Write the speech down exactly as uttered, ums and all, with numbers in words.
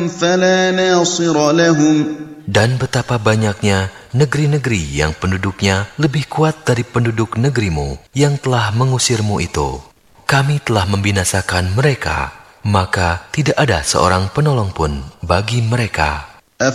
فلا ناصر لهم. Dan betapa banyaknya negeri-negeri yang penduduknya lebih kuat dari penduduk negerimu yang telah mengusirmu itu. Kami telah membinasakan mereka, maka tidak ada seorang penolong pun bagi mereka.